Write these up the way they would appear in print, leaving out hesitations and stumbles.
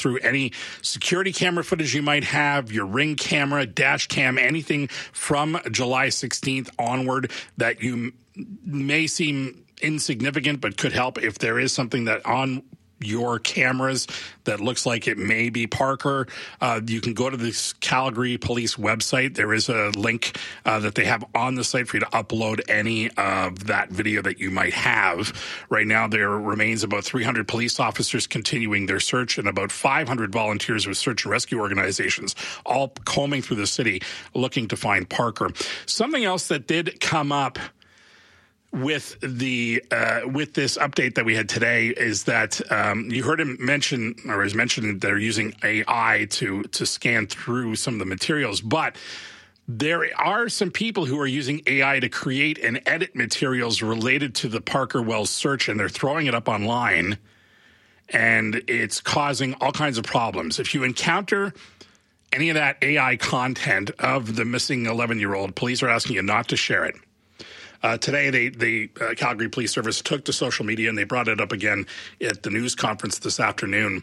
through any security camera footage you might have, your Ring camera, dash cam, anything from July 16th onward that you may seem insignificant but could help. If there is something that on your cameras that looks like it may be Parker, you can go to the Calgary Police website. There is a link that they have on the site for you to upload any of that video that you might have. Right now, there remains about 300 police officers continuing their search and about 500 volunteers with search and rescue organizations all combing through the city looking to find Parker. Something else that did come up with the with this update that we had today is that you heard him mention, or is mentioned, they're using AI to scan through some of the materials, but there are some people who are using AI to create and edit materials related to the Parker Wells search, and they're throwing it up online, and it's causing all kinds of problems. If you encounter any of that AI content of the missing 11-year-old, police are asking you not to share it. Today, the Calgary Police Service took to social media, and they brought it up again at the news conference this afternoon.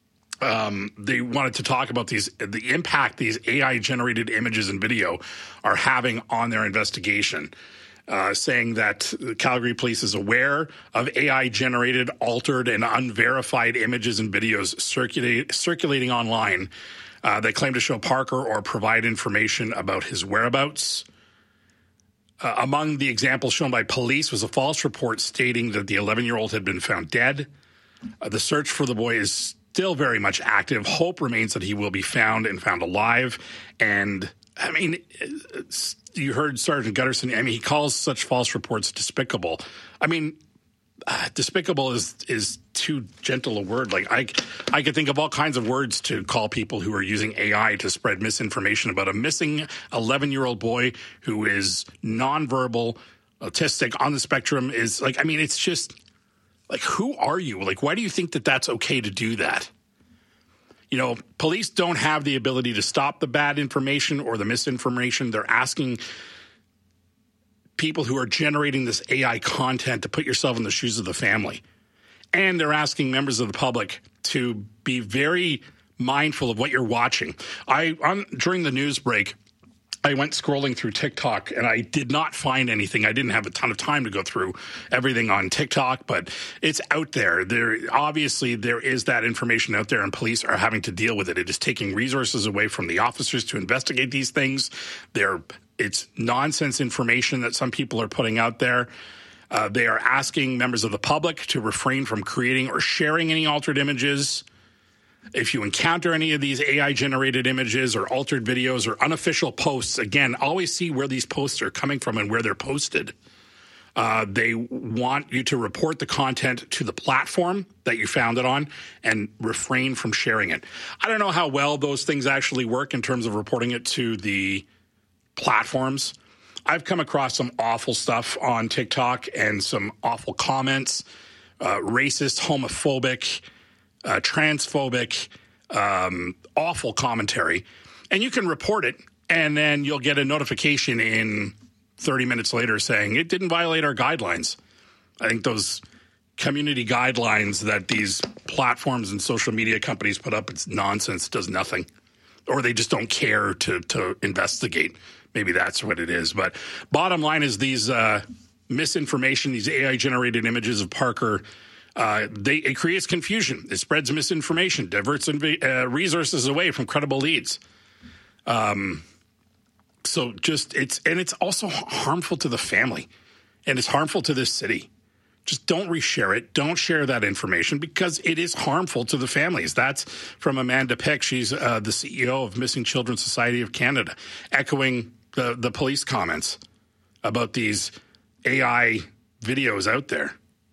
They wanted to talk about the impact these AI-generated images and video are having on their investigation, saying that Calgary Police is aware of AI-generated, altered, and unverified images and videos circulating online that claim to show Parker or provide information about his whereabouts. Among the examples shown by police was a false report stating that the 11-year-old had been found dead. The search for the boy is still very much active. Hope remains that he will be found and found alive. And, I mean, you heard Sergeant Gutterson. I mean, he calls such false reports despicable. I mean, despicable is too gentle a word. Like, I could think of all kinds of words to call people who are using AI to spread misinformation about a missing 11-year-old boy who is nonverbal, autistic, on the spectrum. Is like, I mean, it's just like, who are you? Like, why do you think that that's okay to do that? You know, police don't have the ability to stop the bad information or the misinformation. They're asking people who are generating this AI content to put yourself in the shoes of the family. And they're asking members of the public to be very mindful of what you're watching. During the news break, I went scrolling through TikTok, and I did not find anything. I didn't have a ton of time to go through everything on TikTok, but it's out there. Obviously, there is that information out there, and police are having to deal with it. It is taking resources away from the officers to investigate these things. It's nonsense information that some people are putting out there. They are asking members of the public to refrain from creating or sharing any altered images. If you encounter any of these AI-generated images or altered videos or unofficial posts, again, always see where these posts are coming from and where they're posted. They want you to report the content to the platform that you found it on and refrain from sharing it. I don't know how well those things actually work in terms of reporting it to the platforms. I've come across some awful stuff on TikTok and some awful comments, racist, homophobic, transphobic, awful commentary. And you can report it, and then you'll get a notification in 30 minutes later saying it didn't violate our guidelines. I think those community guidelines that these platforms and social media companies put up, it's nonsense, does nothing. Or they just don't care to investigate. Maybe that's what it is. But bottom line is these misinformation, these AI-generated images of Parker, it creates confusion. It spreads misinformation, diverts resources away from credible leads. So it's also harmful to the family, and it's harmful to this city. Just don't reshare it. Don't share that information because it is harmful to the families. That's from Amanda Peck. She's the CEO of Missing Children Society of Canada, echoing the police comments about these AI videos out there.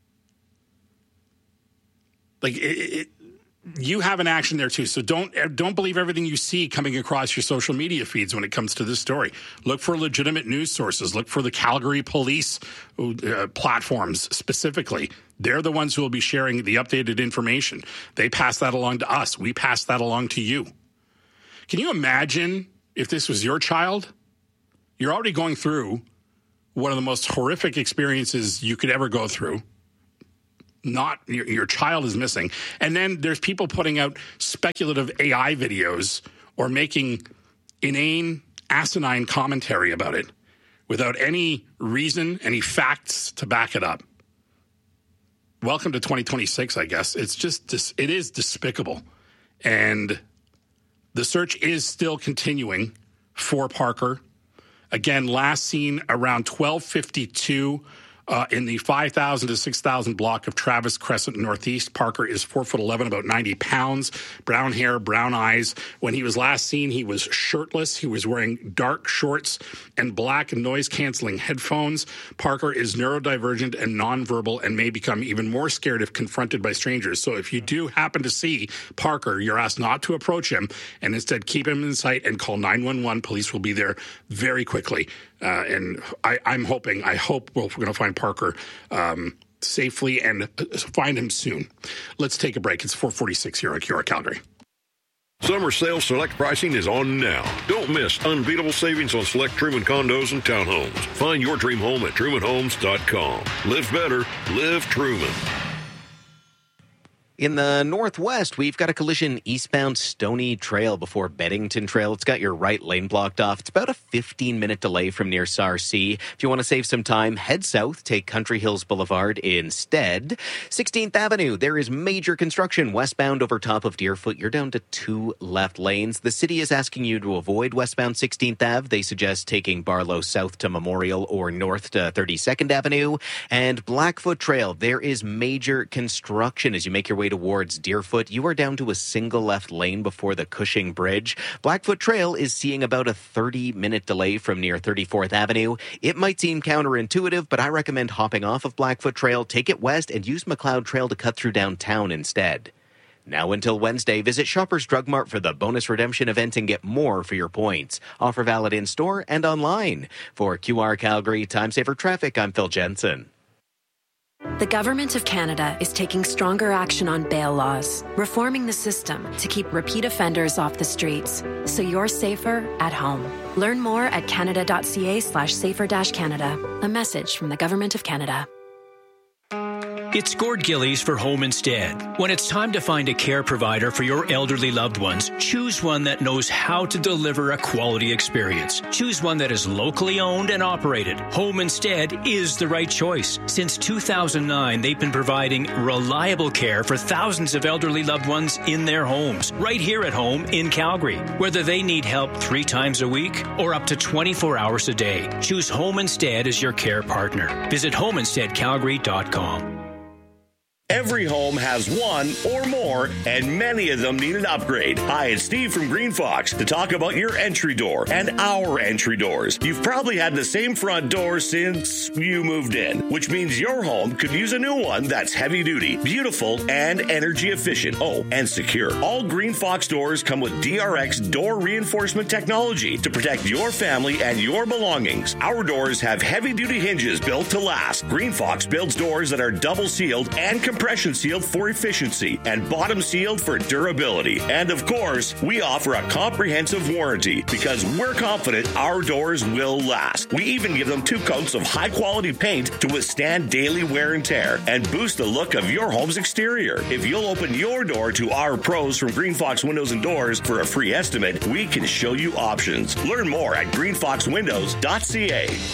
Like you have an action there too. So don't believe everything you see coming across your social media feeds when it comes to this story. Look for legitimate news sources. Look for the Calgary Police platforms specifically. They're the ones who will be sharing the updated information. They pass that along to us. We pass that along to you. Can you imagine if this was your child? You're already going through one of the most horrific experiences you could ever go through. your child is missing. And then there's people putting out speculative AI videos or making inane, asinine commentary about it without any reason, any facts to back it up. Welcome to 2026, I guess. It's just, it is despicable. And the search is still continuing for Parker. Again, last seen around 12:52 in the 5,000 to 6,000 block of Travis Crescent Northeast. Parker is 4'11", about 90 pounds, brown hair, brown eyes. When he was last seen, he was shirtless. He was wearing dark shorts and black noise-canceling headphones. Parker is neurodivergent and nonverbal and may become even more scared if confronted by strangers. So if you do happen to see Parker, you're asked not to approach him and instead keep him in sight and call 911. Police will be there very quickly. And I hope we're going to find Parker safely and find him soon. Let's take a break. It's 4:46 here on QR Calgary. Summer sale select pricing is on now. Don't miss unbeatable savings on select Truman condos and townhomes. Find your dream home at trumanhomes.com. Live better. Live Truman. In the northwest, we've got a collision eastbound Stony Trail before Beddington Trail. It's got your right lane blocked off. It's about a 15-minute delay from near Sarcee. If you want to save some time, head south, take Country Hills Boulevard instead. 16th Avenue, there is major construction westbound over top of Deerfoot. You're down to 2 left lanes. The city is asking you to avoid westbound 16th Ave. They suggest taking Barlow south to Memorial or north to 32nd Avenue. And Blackfoot Trail, there is major construction as you make your way towards Deerfoot. You are down to a single left lane before the Cushing Bridge. Blackfoot Trail is seeing about a 30-minute delay from near 34th Avenue. It might seem counterintuitive, but I recommend hopping off of Blackfoot Trail, take it west, and use McLeod Trail to cut through downtown instead. Now until Wednesday, visit Shoppers Drug Mart for the bonus redemption event and get more for your points. Offer valid in-store and online. For QR Calgary Time Saver Traffic, I'm Phil Jensen. The Government of Canada is taking stronger action on bail laws, reforming the system to keep repeat offenders off the streets, so you're safer at home. Learn more at canada.ca/safer-canada. A message from the Government of Canada. It's Gord Gillies for Home Instead. When it's time to find a care provider for your elderly loved ones, choose one that knows how to deliver a quality experience. Choose one that is locally owned and operated. Home Instead is the right choice. Since 2009, they've been providing reliable care for thousands of elderly loved ones in their homes, right here at home in Calgary. Whether they need help 3 times a week or up to 24 hours a day, choose Home Instead as your care partner. Visit homeinsteadcalgary.com. Every home has one or more, and many of them need an upgrade. Hi, it's Steve from Green Fox to talk about your entry door and our entry doors. You've probably had the same front door since you moved in, which means your home could use a new one that's heavy duty, beautiful, and energy efficient. Oh, and secure. All Green Fox doors come with DRX door reinforcement technology to protect your family and your belongings. Our doors have heavy duty hinges built to last. Green Fox builds doors that are double sealed and compression sealed for efficiency and bottom sealed for durability. And of course, we offer a comprehensive warranty because we're confident our doors will last. We even give them 2 coats of high quality paint to withstand daily wear and tear and boost the look of your home's exterior. If you'll open your door to our pros from Green Fox Windows and Doors for a free estimate, we can show you options. Learn more at greenfoxwindows.ca.